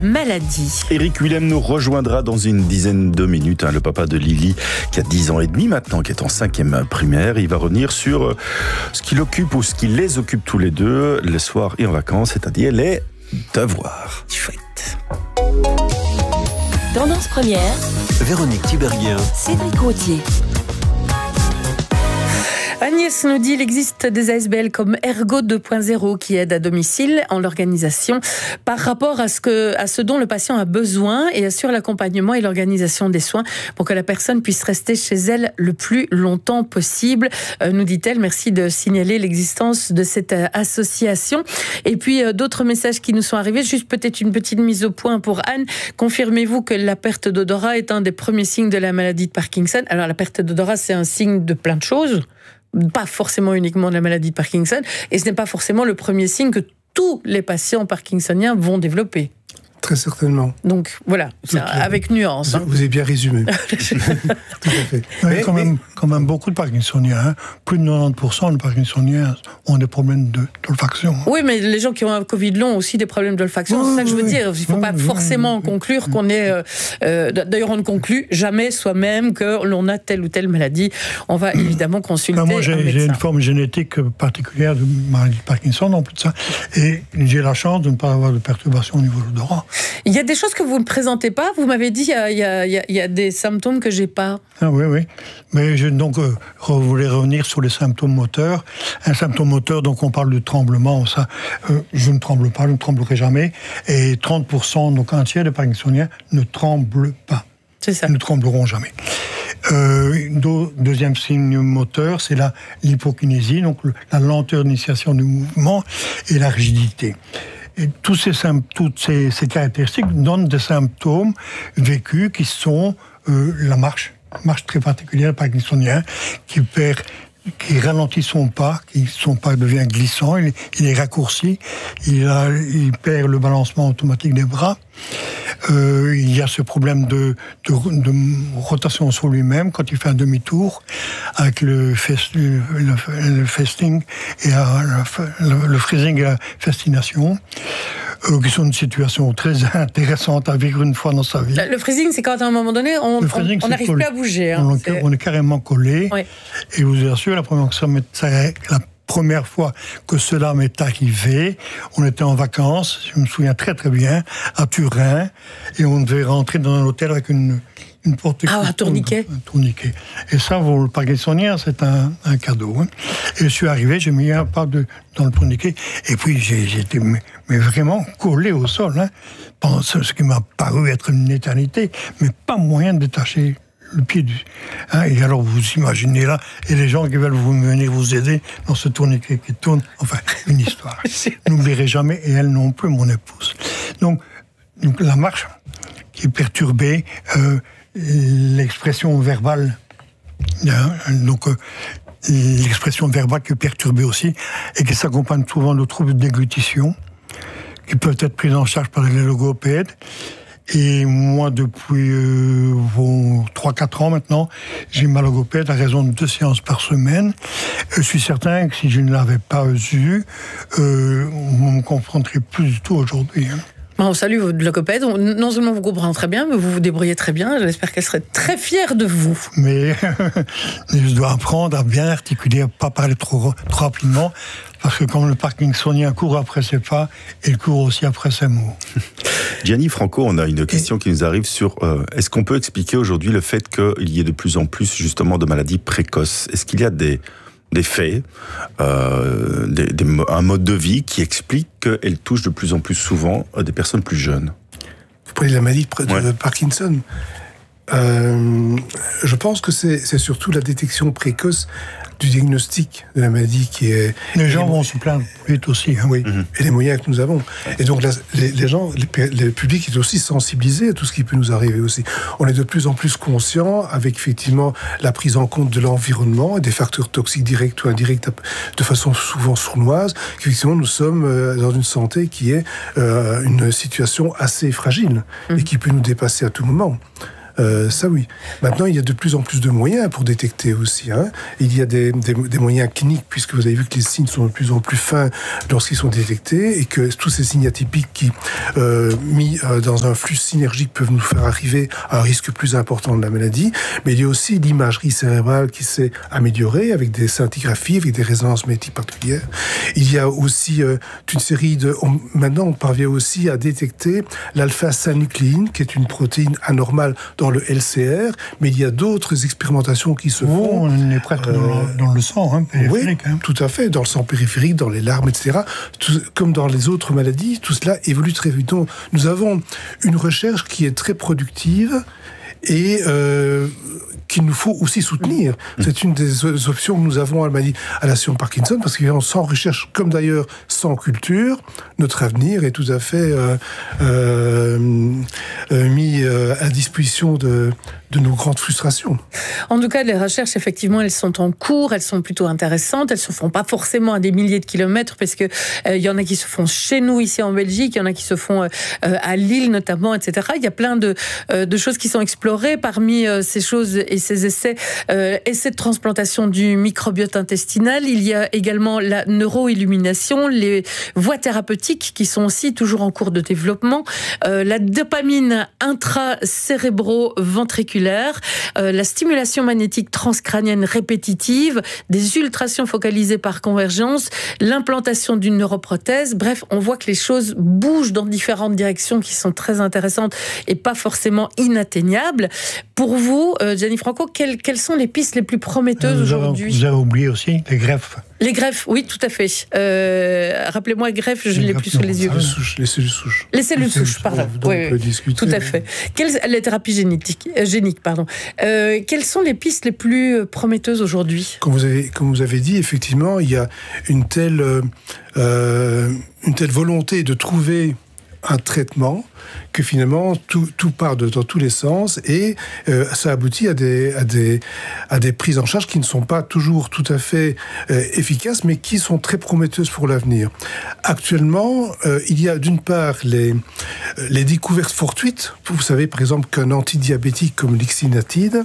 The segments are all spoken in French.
maladie. Eric Willem nous rejoindra dans une dizaine de minutes, le papa de Lily qui a 10 ans et demi maintenant, qui est en 5e primaire. Il va revenir sur ce qui l'occupe ou ce qui les occupe tous les deux le soir et en vacances, c'est-à-dire les devoirs. Chouette. Tendance première, Véronique Tiberghien, Cédric Gauthier. Agnès nous dit qu'il existe des ASBL comme Ergo 2.0 qui aident à domicile en l'organisation par rapport à ce dont le patient a besoin et assure l'accompagnement et l'organisation des soins pour que la personne puisse rester chez elle le plus longtemps possible. Nous dit-elle, merci de signaler l'existence de cette association. Et puis d'autres messages qui nous sont arrivés, juste peut-être une petite mise au point pour Anne. Confirmez-vous que la perte d'odorat est un des premiers signes de la maladie de Parkinson? Alors la perte d'odorat, c'est un signe de plein de choses. Pas forcément uniquement de la maladie de Parkinson, et ce n'est pas forcément le premier signe que tous les patients parkinsoniens vont développer. Très certainement. Donc voilà, avec nuance. Vous avez bien résumé. Tout à fait. Mais quand même beaucoup de Parkinsoniens, plus de 90% de Parkinsoniens ont des problèmes d'olfaction. Oui, mais les gens qui ont un Covid long ont aussi des problèmes d'olfaction, c'est ça que je veux dire. Il ne faut pas forcément conclure qu'on est... d'ailleurs, on ne conclut jamais soi-même que l'on a telle ou telle maladie. On va évidemment consulter un médecin. Moi, j'ai une forme génétique particulière de maladie de Parkinson, en plus de ça, et j'ai la chance de ne pas avoir de perturbation au niveau de l'odorat. Il y a des choses que vous ne présentez pas. Vous m'avez dit il y a des symptômes que j'ai pas. Ah oui. Mais je voulais revenir sur les symptômes moteurs. Un symptôme moteur, donc on parle de tremblement. Ça, je ne tremble pas, je ne tremblerai jamais. Et 30%, donc un tiers des Parkinsoniens ne tremblent pas. C'est ça. Ils ne trembleront jamais. Deuxième signe moteur, c'est l'hypokinésie, donc la lenteur d'initiation du mouvement et la rigidité. Et toutes ces caractéristiques donnent des symptômes vécus qui sont la marche très particulière parkinsonien, qui ralentit son pas, son pas devient glissant, il est raccourci, il perd le balancement automatique des bras. Il y a ce problème de rotation sur lui-même quand il fait un demi-tour avec le festing et le freezing et la festination, qui sont une situation très intéressante à vivre une fois dans sa vie. Le freezing, c'est quand à un moment donné, on n'arrive plus à bouger. On est carrément collé. Oui. Et je vous assure, la première fois que cela m'est arrivé, on était en vacances, je me souviens très très bien, à Turin, et on devait rentrer dans un hôtel avec une porte. Un tourniquet. Un tourniquet. Et ça, pour le Parkinsonien, c'est un cadeau. Et je suis arrivé, j'ai mis un pas dans le tourniquet, et puis j'ai été vraiment collé au sol, pendant ce qui m'a paru être une éternité, mais pas moyen de détacher le pied et alors vous imaginez là, et les gens qui veulent venir vous aider dans ce tourniquet qui tourne, enfin, une histoire. N'oublierai jamais, et elle non plus, mon épouse. Donc la marche qui est perturbée, l'expression verbale, l'expression verbale qui est perturbée aussi, et qui s'accompagne souvent de troubles de déglutition, qui peuvent être pris en charge par les logopèdes. Et moi, depuis 3-4 ans maintenant, j'ai ma logopède à raison de 2 séances par semaine. Je suis certain que si je ne l'avais pas eu, on ne me confronterait plus du tout aujourd'hui. On salue votre logopède. Non seulement vous comprenez très bien, mais vous vous débrouillez très bien. J'espère qu'elle serait très fière de vous. Mais je dois apprendre à bien articuler, à ne pas parler trop rapidement, parce que comme le Parkinsonien court après ses pas, il court aussi après ses mots. Gianni Franco, on a une question qui nous arrive sur est-ce qu'on peut expliquer aujourd'hui le fait qu'il y ait de plus en plus justement de maladies précoces? Est-ce qu'il y a des faits, un mode de vie qui explique qu'elle touche de plus en plus souvent des personnes plus jeunes? Vous parlez de la maladie de Parkinson. Je pense que c'est surtout la détection précoce du diagnostic de la maladie qui est... Les gens vont se plaindre vite aussi. Oui, et les moyens que nous avons. Et donc les gens, le public est aussi sensibilisé à tout ce qui peut nous arriver aussi. On est de plus en plus conscient avec effectivement la prise en compte de l'environnement et des facteurs toxiques directs ou indirects de façon souvent sournoise, qu'effectivement nous sommes dans une santé qui est une situation assez fragile et qui peut nous dépasser à tout moment. Ça oui. Maintenant, il y a de plus en plus de moyens pour détecter aussi. Hein. Il y a des moyens cliniques, puisque vous avez vu que les signes sont de plus en plus fins lorsqu'ils sont détectés, et que tous ces signes atypiques qui, mis dans un flux synergique, peuvent nous faire arriver à un risque plus important de la maladie. Mais il y a aussi l'imagerie cérébrale qui s'est améliorée avec des scintigraphies, avec des résonances magnétiques particulières. Il y a aussi une série de... Maintenant, on parvient aussi à détecter l'alpha-synucléine, qui est une protéine anormale dans le LCR, mais il y a d'autres expérimentations qui se font. On est presque dans le sang, hein, périphérique. Oui, tout à fait, dans le sang périphérique, dans les larmes, etc. Comme dans les autres maladies, tout cela évolue très vite. Donc, nous avons une recherche qui est très productive et qu'il nous faut aussi soutenir. C'est une des options que nous avons à la Science Parkinson, parce que sans recherche, comme d'ailleurs sans culture, notre avenir est tout à fait mis à disposition de nos grandes frustrations. En tout cas, les recherches, effectivement, elles sont en cours, elles sont plutôt intéressantes, elles se font pas forcément à des milliers de kilomètres, parce que il y en a qui se font chez nous, ici en Belgique, il y en a qui se font à Lille notamment, etc. Il y a plein de choses qui sont explorées. Parmi ces choses et ces essais de transplantation du microbiote intestinal, il y a également la neuroillumination, les voies thérapeutiques qui sont aussi toujours en cours de développement, la dopamine intracérébro-ventriculaire, la stimulation magnétique transcrânienne répétitive, des ultrations focalisées par convergence, l'implantation d'une neuroprothèse. Bref, on voit que les choses bougent dans différentes directions qui sont très intéressantes et pas forcément inatteignables. Pour vous, Gianni Franco, quelles sont les pistes les plus prometteuses aujourd'hui ? Vous avez oublié aussi les greffes. Les greffes, oui, tout à fait. Rappelez-moi, greffes, je ne l'ai plus sous les yeux. Les cellules souches. Les cellules souches, pardon. Oui, on peut discuter. Tout à fait. Les thérapies géniques, pardon. Quelles sont les pistes les plus prometteuses aujourd'hui ? Comme vous avez dit, effectivement, il y a une telle volonté de trouver un traitement que finalement tout part dans tous les sens et ça aboutit à des prises en charge qui ne sont pas toujours tout à fait efficaces, mais qui sont très prometteuses pour l'avenir. Actuellement, il y a d'une part les découvertes fortuites. Vous savez par exemple qu'un antidiabétique comme l'ixinatide,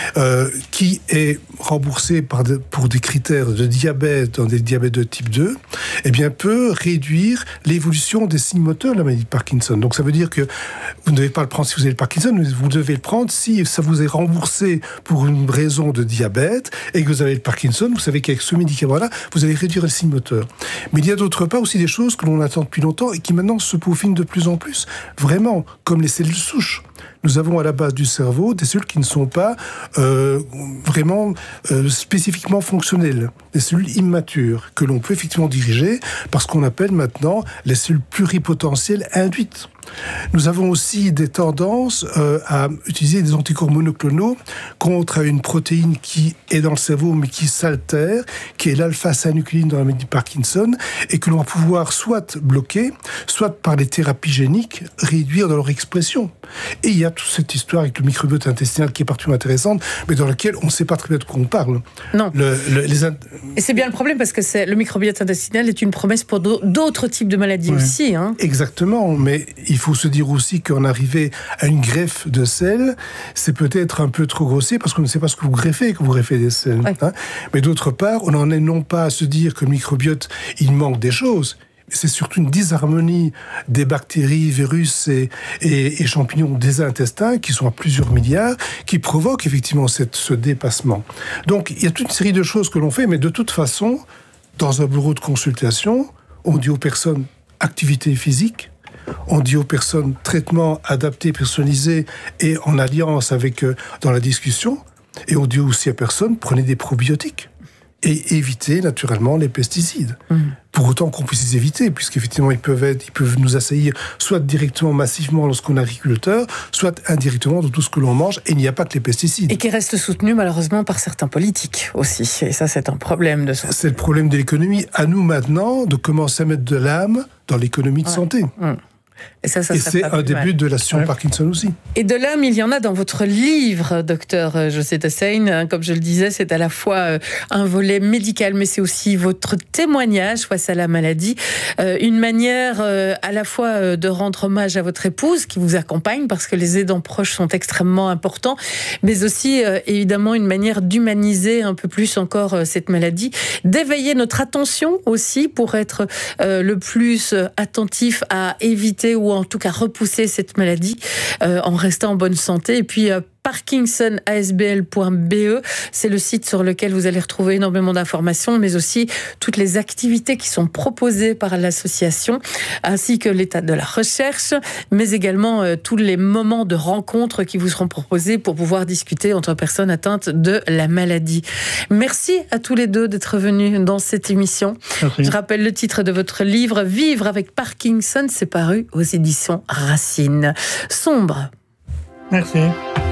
qui est remboursé pour des critères de diabète dans des diabètes de type 2, eh bien peut réduire l'évolution des signes moteurs de la maladie de Parkinson. Donc ça veut dire que vous ne devez pas le prendre si vous avez le Parkinson, mais vous devez le prendre si ça vous est remboursé pour une raison de diabète et que vous avez le Parkinson. Vous savez qu'avec ce médicament-là, vous allez réduire le signe moteur. Mais il y a d'autre part aussi des choses que l'on attend depuis longtemps et qui maintenant se peaufinent de plus en plus, vraiment, comme les cellules souches. Nous avons à la base du cerveau des cellules qui ne sont pas vraiment spécifiquement fonctionnelles, des cellules immatures que l'on peut effectivement diriger par ce qu'on appelle maintenant les cellules pluripotentielles induites. Nous avons aussi des tendances à utiliser des anticorps monoclonaux contre une protéine qui est dans le cerveau mais qui s'altère, qui est l'alpha-synucléine dans la maladie de Parkinson, et que l'on va pouvoir soit bloquer, soit par les thérapies géniques réduire dans leur expression. Et il y a toute cette histoire avec le microbiote intestinal qui est particulièrement intéressante, mais dans laquelle on ne sait pas très bien de quoi on parle. Non. Et c'est bien le problème parce que le microbiote intestinal est une promesse pour d'autres types de maladies aussi. Hein. Exactement, mais il faut se dire aussi qu'en arriver à une greffe de selles, c'est peut-être un peu trop grossier parce qu'on ne sait pas ce que vous greffez quand vous greffez des selles. Ouais. Hein. Mais d'autre part, on n'en est non pas à se dire que le microbiote, il manque des choses. C'est surtout une disharmonie des bactéries, virus et champignons des intestins, qui sont à plusieurs milliards, qui provoquent effectivement ce dépassement. Donc, il y a toute une série de choses que l'on fait, mais de toute façon, dans un bureau de consultation, on dit aux personnes activité physique, on dit aux personnes traitement adapté, personnalisé et en alliance avec dans la discussion, et on dit aussi à personne prenez des probiotiques et évitez naturellement les pesticides. Pour autant qu'on puisse les éviter, puisqu'effectivement ils peuvent nous assaillir soit directement, massivement lorsqu'on est agriculteur, soit indirectement dans tout ce que l'on mange, et il n'y a pas que les pesticides. Et qui restent soutenus malheureusement par certains politiques aussi, et ça c'est un problème de santé. C'est le problème de l'économie. À nous maintenant de commencer à mettre de l'âme dans l'économie de santé. Et ça c'est un des buts de l'association Parkinson aussi. Et de l'âme, il y en a dans votre livre, docteur José Tessegne. Comme je le disais, c'est à la fois un volet médical, mais c'est aussi votre témoignage face à la maladie. Une manière à la fois de rendre hommage à votre épouse qui vous accompagne, parce que les aidants proches sont extrêmement importants, mais aussi évidemment une manière d'humaniser un peu plus encore cette maladie, d'éveiller notre attention aussi pour être le plus attentif à éviter ou en tout cas repousser cette maladie en restant en bonne santé. Et puis parkinsonasbl.be, c'est le site sur lequel vous allez retrouver énormément d'informations, mais aussi toutes les activités qui sont proposées par l'association, ainsi que l'état de la recherche, mais également tous les moments de rencontre qui vous seront proposés pour pouvoir discuter entre personnes atteintes de la maladie. Merci à tous les deux d'être venus dans cette émission. Merci. Je rappelle le titre de votre livre, Vivre avec Parkinson, c'est paru aux éditions Racine. Sombre. Merci.